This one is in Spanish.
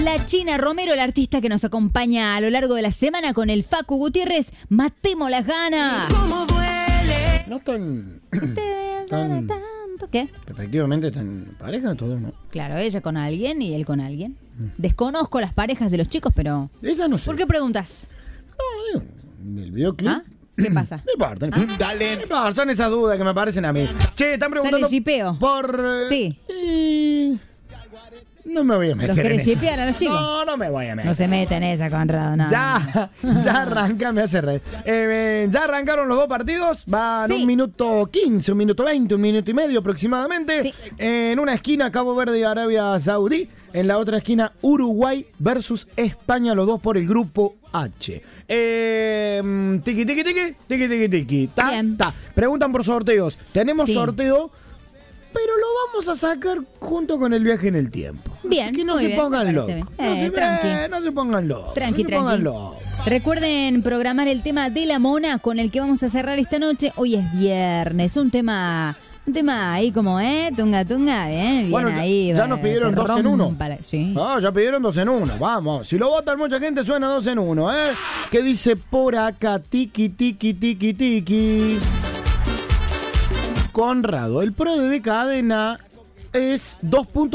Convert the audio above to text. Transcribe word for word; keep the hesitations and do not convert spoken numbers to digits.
La China Romero, la artista que nos acompaña a lo largo de la semana con el Facu Gutiérrez. Matemos las ganas. No tan... Te tan tanto, ¿qué? efectivamente, tan pareja todos, ¿no? Claro, ella con alguien y él con alguien. Desconozco las parejas de los chicos, pero... Esa no sé. ¿Por qué preguntas? No, digo, el videoclip... ¿Ah? ¿Qué pasa? No importa, no importa. Dale. No importa, son esas dudas que me aparecen a mí. Che, están preguntando... ¿Sale shipeo? Por... eh, Sí. y- No me voy a meter ¿Los en querés eso. shipear a los chicos? No, no me voy a meter. No se mete en esa, Conrado, no. Ya, ya arranca, me hace reír. Eh, ya arrancaron los dos partidos. Van Sí. un minuto quince, un minuto veinte, un minuto y medio aproximadamente. Sí. En una esquina, Cabo Verde y Arabia Saudí. En la otra esquina, Uruguay versus España, los dos por el grupo H. Eh, tiki, tiki, tiki, tiki, tiki, tiki. Ta, Bien. ta. Preguntan por sorteos. Tenemos Sí. sorteo, pero lo vamos a sacar junto con el viaje en el tiempo. Bien, Así que no muy se bien, me pongan parece locos. bien. No, Eh, se, tranqui. eh, no se pongan locos. Tranqui, no se pongan tranqui. locos. Recuerden programar el tema de la mona con el que vamos a cerrar esta noche. Hoy es viernes, un tema... Un tema ahí como, ¿eh? Tunga, tunga, bien, bien Bueno, ya- ahí. ya eh, nos pidieron que dos en uno. rompa la- Sí. Ah, ya pidieron dos en uno, vamos. Si lo votan mucha gente, suena dos en uno, ¿eh? ¿Qué dice por acá? Tiki, tiki, tiki, tiki. Conrado, el pro de cadena es dos puntos.